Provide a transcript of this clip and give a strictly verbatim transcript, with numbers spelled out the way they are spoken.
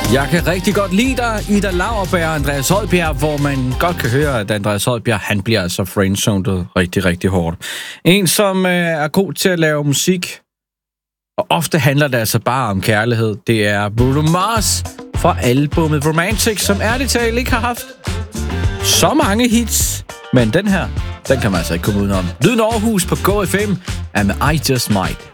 Jeg kan rigtig godt lide dig, Ida Lauerberg og Andreas Højbjerg, hvor man godt kan høre, at Andreas Højbjerg, han bliver altså friendzoned rigtig, rigtig hårdt. En, som øh, er god til at lave musik, og ofte handler det altså bare om kærlighed. Det er Bruno Mars fra albumet Romantic, som ærligt talt ikke har haft så mange hits. Men den her, den kan man altså ikke komme udenom. Lyden Aarhus på Go F M er med I Just Might.